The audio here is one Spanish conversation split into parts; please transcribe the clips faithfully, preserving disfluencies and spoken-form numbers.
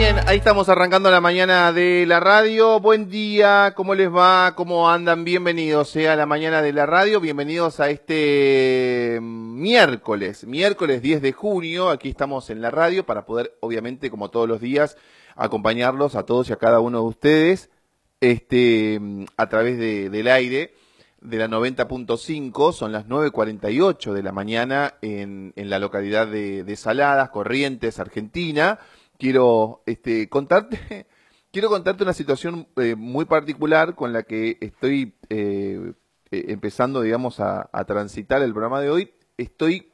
bien, ahí estamos arrancando la mañana de la radio. Buen día, ¿cómo les va? ¿Cómo andan? Bienvenidos eh, a la mañana de la radio. Bienvenidos a este miércoles, miércoles diez de junio. Aquí estamos en la radio para poder, obviamente, como todos los días, acompañarlos a todos y a cada uno de ustedes este, a través de, del aire de la noventa punto cinco. Son las nueve cuarenta y ocho de la mañana en, en la localidad de, de Saladas, Corrientes, Argentina. Quiero este, contarte, quiero contarte una situación eh, muy particular con la que estoy eh, eh, empezando, digamos, a, a transitar el programa de hoy. Estoy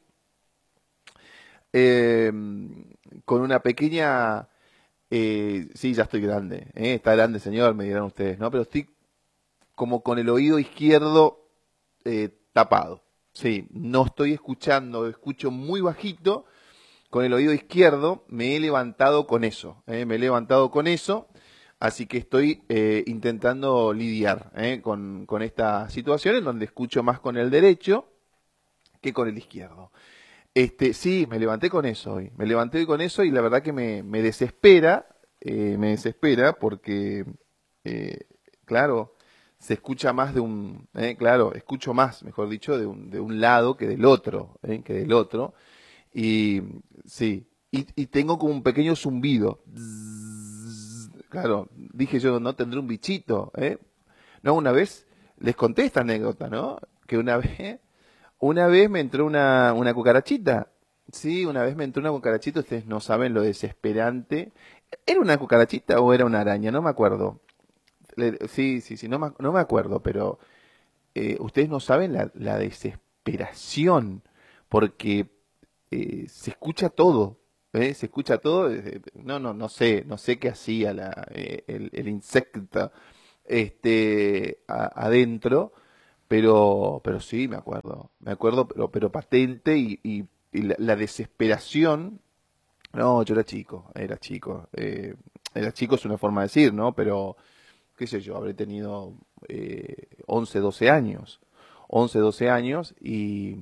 eh, con una pequeña, eh, sí, ya estoy grande, eh, está grande señor, me dirán ustedes, ¿no? Pero estoy como con el oído izquierdo eh, tapado. Sí, no estoy escuchando, escucho muy bajito. Con el oído izquierdo me he levantado con eso, eh, me he levantado con eso, así que estoy eh, intentando lidiar eh, con, con esta situación en donde escucho más con el derecho que con el izquierdo. Este, sí, me levanté con eso hoy, me levanté con eso y la verdad que me, me desespera, eh, me desespera porque, eh, claro, se escucha más de un, eh, claro, escucho más, mejor dicho, de un, de un lado que del otro, eh, que del otro. Y sí, y, y tengo como un pequeño zumbido. Zzz, claro, dije yo, no tendré un bichito, ¿eh? No, una vez les conté esta anécdota, ¿no? Que una vez, una vez me entró una, una cucarachita. Sí, una vez me entró una cucarachita, ustedes no saben lo desesperante. ¿Era una cucarachita o era una araña? No me acuerdo. Le- Sí, sí, sí, no me, no me acuerdo, pero eh, ustedes no saben la, la desesperación, porque eh, se escucha todo, ¿eh? Se escucha todo. eh, No, no, no sé, no sé qué hacía la, eh, el, el insecto este, a- adentro, pero, pero sí, me acuerdo, me acuerdo, pero, pero patente y, y- y la, la desesperación. No, yo era chico, era chico, eh, era chico es una forma de decir, ¿no? Pero, qué sé yo, habré tenido eh, once, doce años, once, doce años y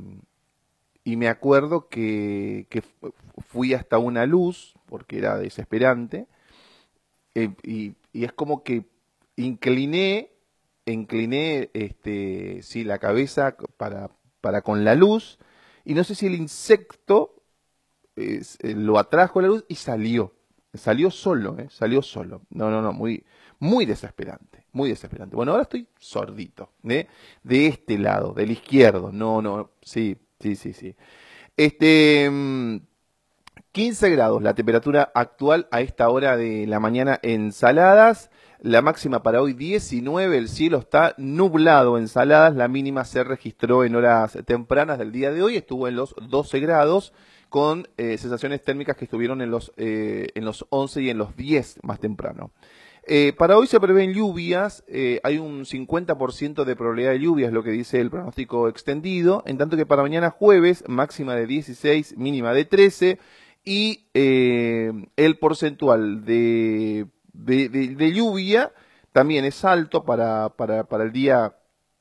y me acuerdo que, que fu- fui hasta una luz, porque era desesperante, eh, y, y es como que incliné, incliné, este, sí, la cabeza para, para con la luz, y no sé si el insecto eh, s- eh, lo atrajo la luz y salió. Salió solo, ¿eh? Salió solo. No, no, no, muy, muy desesperante, muy desesperante. Bueno, ahora estoy sordito, ¿eh? De este lado, del izquierdo. No, no, sí, sí, sí, sí. Este, mm, quince grados, la temperatura actual a esta hora de la mañana en Saladas. La máxima para hoy diecinueve, el cielo está nublado en Saladas, la mínima se registró en horas tempranas del día de hoy, estuvo en los doce grados, con eh, sensaciones térmicas que estuvieron en los, eh, en los once y en los diez más temprano. Eh, para hoy se prevén lluvias, eh, hay un cincuenta por ciento de probabilidad de lluvias, lo que dice el pronóstico extendido, en tanto que para mañana jueves, máxima de dieciséis, mínima de trece, y eh, el porcentual de, de, de- de lluvia también es alto para, para, para el día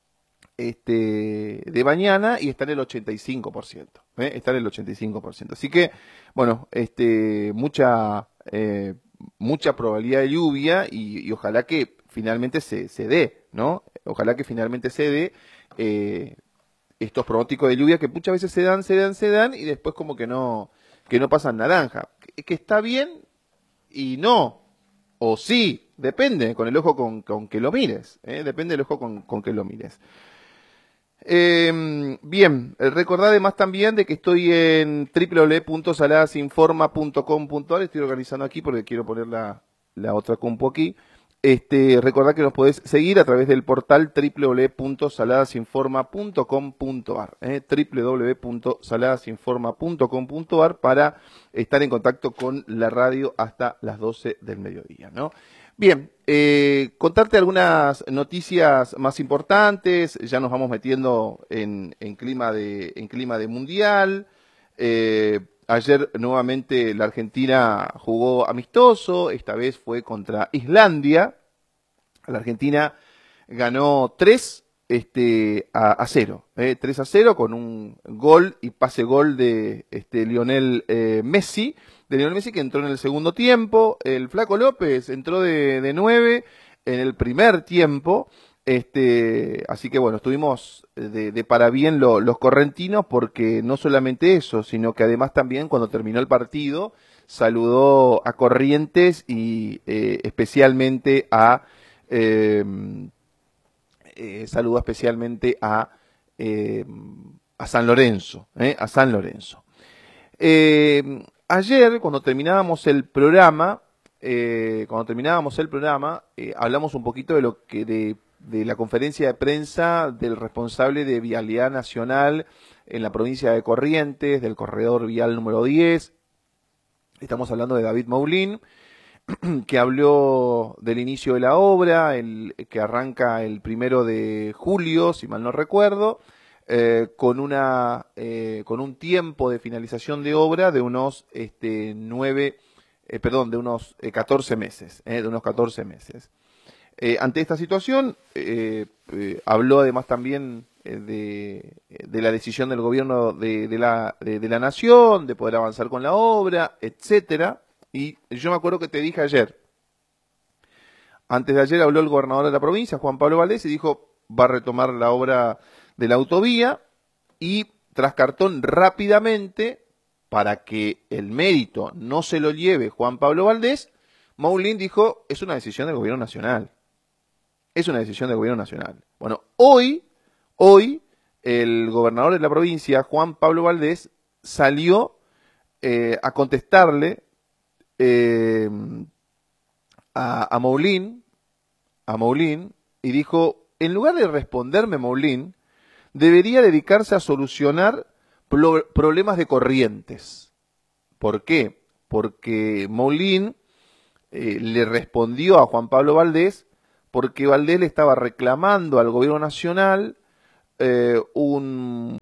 este, de mañana y está en el ochenta y cinco por ciento, ¿eh? Está en el ochenta y cinco por ciento. Así que, bueno, este, mucha, eh, mucha probabilidad de lluvia y, y ojalá que finalmente se, se dé, ¿no? Ojalá que finalmente se dé eh, estos pronósticos de lluvia que muchas veces se dan, se dan, se dan y después como que no, que no pasan naranja. Que, que está bien y no, o sí, depende, con el ojo con, con que lo mires, ¿eh? Depende del ojo con, con que lo mires. Eh, bien, eh, recordad además también de que estoy en w w w punto saladasinforma punto com punto a r, estoy organizando aquí porque quiero poner la, la otra compu aquí. Este, recordad que nos podés seguir a través del portal w w w punto saladasinforma punto com punto a r, eh, w w w punto saladasinforma punto com punto a r para estar en contacto con la radio hasta las doce del mediodía, ¿no? Bien, eh, contarte algunas noticias más importantes, ya nos vamos metiendo en, en clima de, en clima de mundial. Eh, ayer nuevamente la Argentina jugó amistoso, esta vez fue contra Islandia. La Argentina ganó tres este, a, a cero, eh, tres a cero con un gol y pase gol de este, Lionel eh, Messi de Lionel Messi, que entró en el segundo tiempo. El Flaco López entró de, de nueve en el primer tiempo. Este, así que bueno, estuvimos de, de para bien lo, los correntinos, porque no solamente eso, sino que además también cuando terminó el partido saludó a Corrientes y eh, especialmente a eh, eh, saludó especialmente a eh, a San Lorenzo, eh, a San Lorenzo. Eh, ayer, cuando terminábamos el programa, eh, cuando terminábamos el programa, eh, hablamos un poquito de lo que de, de la conferencia de prensa del responsable de Vialidad Nacional en la provincia de Corrientes, del corredor vial número diez. Estamos hablando de David Moulin, que habló del inicio de la obra, el, que arranca el primero de julio, si mal no recuerdo. Eh, con una eh, con un tiempo de finalización de obra de unos este, nueve, eh, perdón, de unos eh, catorce meses, eh, de unos catorce meses. Eh, ante esta situación, eh, eh, habló además también eh, de, de la decisión del gobierno de, de, la, de, de la nación, de poder avanzar con la obra, etcétera. Y yo me acuerdo que te dije ayer, antes de ayer habló el gobernador de la provincia, Juan Pablo Valdés, y dijo, va a retomar la obra de la autovía, y tras cartón rápidamente, para que el mérito no se lo lleve Juan Pablo Valdés, Moulin dijo, es una decisión del gobierno nacional. Es una decisión del gobierno nacional. Bueno, hoy, hoy, el gobernador de la provincia, Juan Pablo Valdés, salió eh, a contestarle eh, a, a Moulin, a Moulin, y dijo, en lugar de responderme Moulin, debería dedicarse a solucionar problemas de Corrientes. ¿Por qué? Porque Moulin eh, le respondió a Juan Pablo Valdés porque Valdés le estaba reclamando al gobierno nacional eh, un,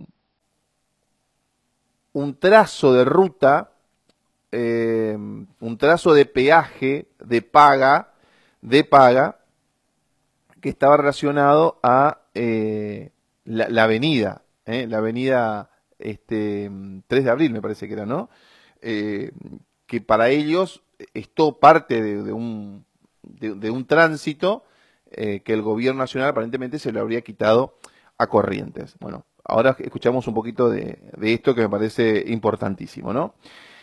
un trazo de ruta, eh, un trazo de peaje, de paga, de paga, que estaba relacionado a eh, la, la avenida, eh, la avenida este, tres de abril me parece que era, ¿no? Eh, que para ellos esto parte de, de, un, de, de un tránsito eh, que el gobierno nacional aparentemente se lo habría quitado a Corrientes. Bueno, ahora escuchamos un poquito de, de esto que me parece importantísimo, ¿no?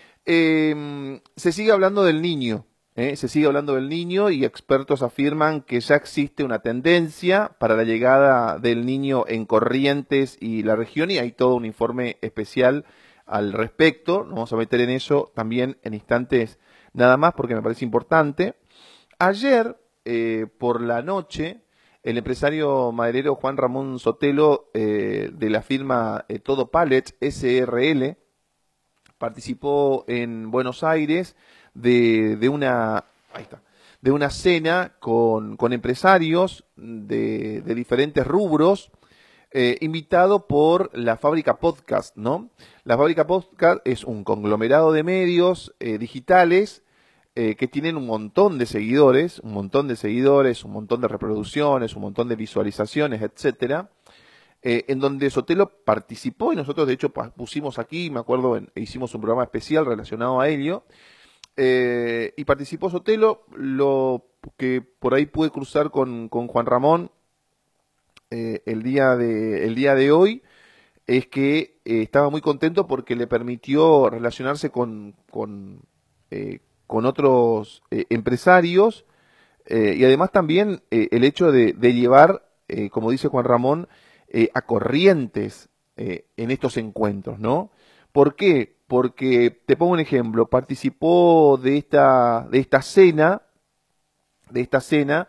Eh, se sigue hablando del niño. ¿Eh? Se sigue hablando del niño y expertos afirman que ya existe una tendencia para la llegada del niño en Corrientes y la región, y hay todo un informe especial al respecto. Nos vamos a meter en eso también en instantes nada más porque me parece importante. Ayer, eh, por la noche, el empresario maderero Juan Ramón Sotelo eh, de la firma eh, Todo Pallets S R L participó en Buenos Aires de, de una ahí está, de una cena con, con empresarios de, de diferentes rubros, eh, invitado por la Fábrica Podcast, ¿no? La Fábrica Podcast es un conglomerado de medios eh, digitales eh, que tienen un montón de seguidores, un montón de seguidores, un montón de reproducciones, un montón de visualizaciones, etcétera. Eh, en donde Sotelo participó y nosotros de hecho pusimos aquí, me acuerdo, en, hicimos un programa especial relacionado a ello, eh, y participó Sotelo. Lo que por ahí pude cruzar con, con Juan Ramón eh, el, día de, el día de hoy es que eh, estaba muy contento porque le permitió relacionarse con, con, eh, con otros eh, empresarios eh, y además también eh, el hecho de, de llevar, eh, como dice Juan Ramón, Eh, a Corrientes eh, en estos encuentros, ¿no? ¿Por qué? Porque, te pongo un ejemplo, participó de esta, de esta cena, de esta cena,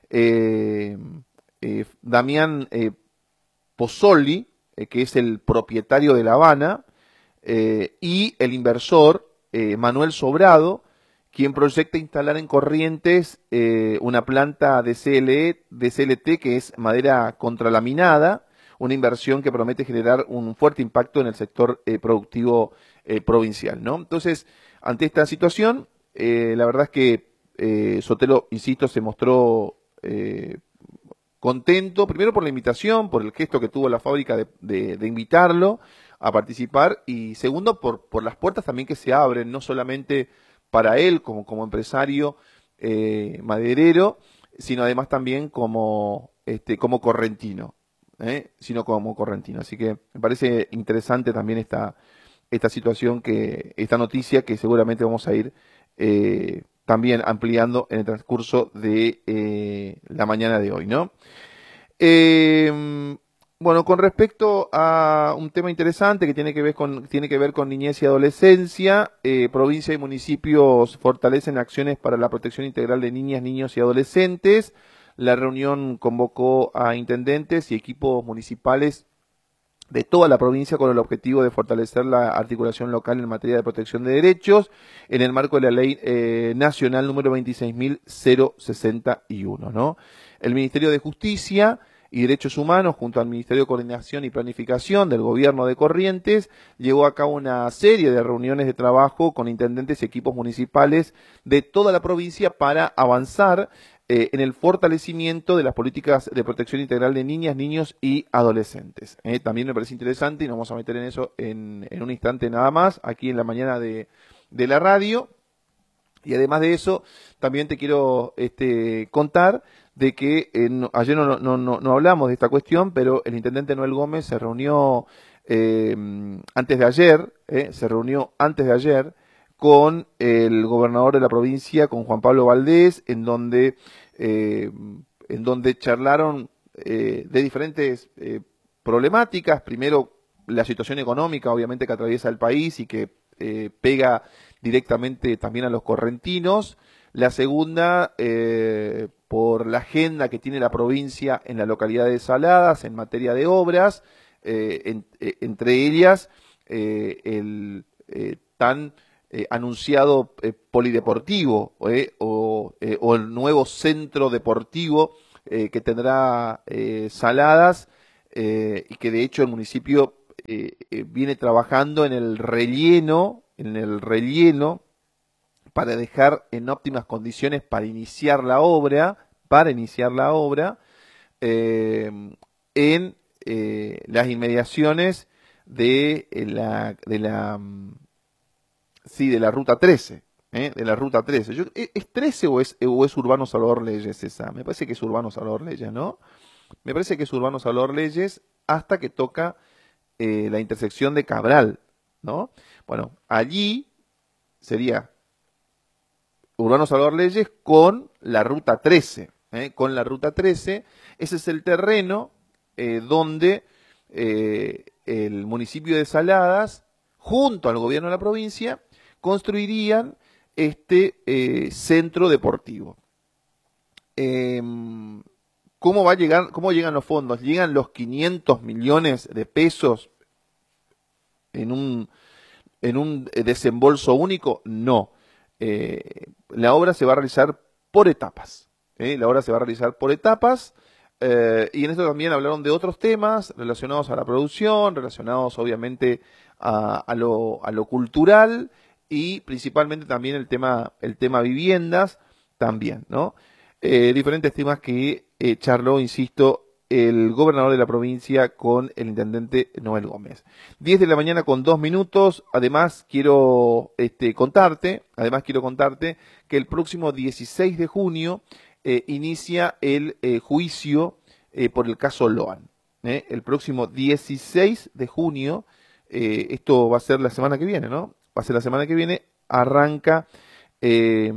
eh, eh, Damián eh, Pozzoli, eh, que es el propietario de La Habana, eh, y el inversor eh, Manuel Sobrado, quien proyecta instalar en Corrientes eh, una planta de C L E, de C L T, que es madera contralaminada, una inversión que promete generar un fuerte impacto en el sector eh, productivo eh, provincial, ¿no? Entonces, ante esta situación, eh, la verdad es que eh, Sotelo, insisto, se mostró eh, contento, primero por la invitación, por el gesto que tuvo la fábrica de, de, de invitarlo a participar, y segundo, por, por las puertas también que se abren, no solamente para él como, como empresario eh, maderero, sino además también como, este, como correntino, ¿eh? sino como correntino. Así que me parece interesante también esta, esta situación, que esta noticia que seguramente vamos a ir eh, también ampliando en el transcurso de eh, la mañana de hoy, ¿no? Eh, bueno, con respecto a un tema interesante que tiene que ver con, tiene que ver con niñez y adolescencia, eh, provincia y municipios fortalecen acciones para la protección integral de niñas, niños y adolescentes. La reunión convocó a intendentes y equipos municipales de toda la provincia con el objetivo de fortalecer la articulación local en materia de protección de derechos en el marco de la ley eh, nacional número veintiséis mil sesenta y uno, ¿no? El Ministerio de Justicia y Derechos Humanos, junto al Ministerio de Coordinación y Planificación del Gobierno de Corrientes, llevó a cabo una serie de reuniones de trabajo con intendentes y equipos municipales de toda la provincia para avanzar eh, en el fortalecimiento de las políticas de protección integral de niñas, niños y adolescentes. Eh, también me parece interesante, y nos vamos a meter en eso en, en un instante nada más, aquí en la mañana de, de la radio. Y además de eso, también te quiero este, contar de que eh, no, ayer no, no, no, no hablamos de esta cuestión, pero el intendente Noel Gómez se reunió eh, antes de ayer, eh, se reunió antes de ayer con el gobernador de la provincia, con Juan Pablo Valdés, en donde, eh, en donde charlaron eh, de diferentes eh, problemáticas. Primero, la situación económica, obviamente, que atraviesa el país y que eh, pega directamente también a los correntinos. La segunda, eh, por la agenda que tiene la provincia en la localidad de Saladas en materia de obras, eh, en, eh, entre ellas eh, el eh, tan eh, anunciado eh, polideportivo eh, o, eh, o el nuevo centro deportivo eh, que tendrá eh, Saladas, eh, y que de hecho el municipio eh, eh, viene trabajando en el relleno, en el relleno para dejar en óptimas condiciones para iniciar la obra, para iniciar la obra, eh, en eh, las inmediaciones de la, de la, sí, de la ruta trece, ¿eh? de la ruta trece. Yo, ¿es trece o es, o es Urbano Salvador Leyes esa? Me parece que es Urbano Salvador Leyes, ¿no? Me parece que es Urbano Salvador Leyes hasta que toca eh, la intersección de Cabral, ¿no? Bueno, allí sería Urbano Salvador Leyes con la ruta trece, ¿eh? con la ruta trece. Ese es el terreno eh, donde eh, el municipio de Saladas, junto al gobierno de la provincia, construirían este eh, centro deportivo. Eh, ¿Cómo va a llegar, cómo llegan los fondos? ¿Llegan los quinientos millones de pesos en un, en un desembolso único? No. Eh, la obra se va a realizar por etapas. ¿eh? La obra se va a realizar por etapas. Eh, y en esto también hablaron de otros temas relacionados a la producción, relacionados obviamente a, a, lo, a lo cultural, y principalmente también el tema, el tema viviendas también, ¿no? Eh, diferentes temas que eh, charló, insisto, el gobernador de la provincia con el intendente Noel Gómez. diez de la mañana con dos minutos. Además quiero este, contarte, además quiero contarte que el próximo dieciséis de junio eh, inicia el eh, juicio eh, por el caso Loan. ¿eh? El próximo dieciséis de junio, eh, esto va a ser la semana que viene, ¿no? Va a ser la semana que viene, arranca, eh,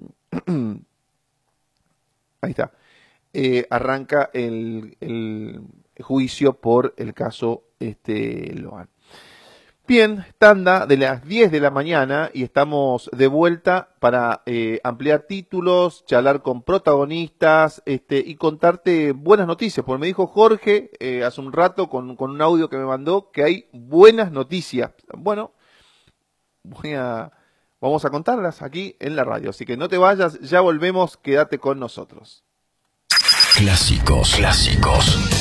ahí está. Eh, arranca el, el juicio por el caso este, Loan. Bien, tanda de las diez de la mañana y estamos de vuelta para eh, ampliar títulos, charlar con protagonistas este, y contarte buenas noticias. Porque me dijo Jorge eh, hace un rato con, con un audio que me mandó que hay buenas noticias. Bueno, voy a, vamos a contarlas aquí en la radio. Así que no te vayas, ya volvemos, quédate con nosotros. Clásicos, clásicos.